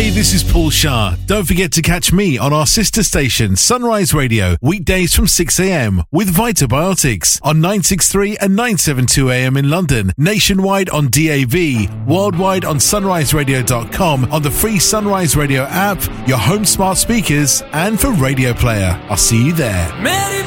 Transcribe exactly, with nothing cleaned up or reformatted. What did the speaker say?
Hey, this is Paul Shah. Don't forget to catch me on our sister station, Sunrise Radio, weekdays from six a.m. with Vitabiotics on nine sixty-three and nine seventy-two a m in London, nationwide on D A B, worldwide on sunrise radio dot com, on the free Sunrise Radio app, your home smart speakers, and for Radio Player. I'll see you there.